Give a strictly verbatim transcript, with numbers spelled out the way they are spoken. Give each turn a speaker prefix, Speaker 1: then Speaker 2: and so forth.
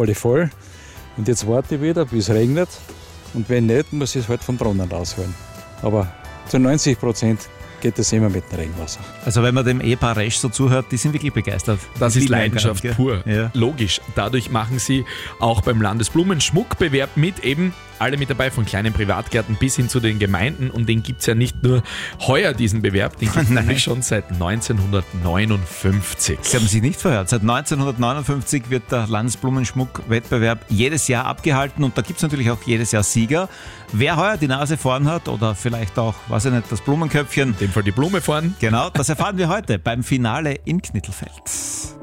Speaker 1: alle voll. Und jetzt warte ich wieder, bis es regnet. Und wenn nicht, muss ich es halt vom Brunnen rausholen. Aber zu neunzig Prozent geht es immer mit dem Regenwasser.
Speaker 2: Also wenn man dem Ehepaar Resch so zuhört, die sind wirklich begeistert.
Speaker 3: Das ist Leidenschaft
Speaker 2: Gell?
Speaker 3: pur.
Speaker 2: Ja.
Speaker 3: Logisch. Dadurch machen sie auch beim Landesblumenschmuckbewerb mit, eben alle mit dabei, von kleinen Privatgärten bis hin zu den Gemeinden. Und den gibt es ja nicht nur heuer, diesen Bewerb, den gibt es nämlich schon seit neunzehnhundertneunundfünfzig.
Speaker 2: Sie haben sich nicht verhört. Seit neunzehnhundertneunundfünfzig wird der Landesblumenschmuck-Wettbewerb jedes Jahr abgehalten und da gibt es natürlich auch jedes Jahr Sieger. Wer heuer die Nase vorn hat oder vielleicht auch, weiß ich nicht, das Blumenköpfchen.
Speaker 3: In dem Fall die Blume vorn.
Speaker 2: Genau, das erfahren wir heute beim Finale in Knittelfeld.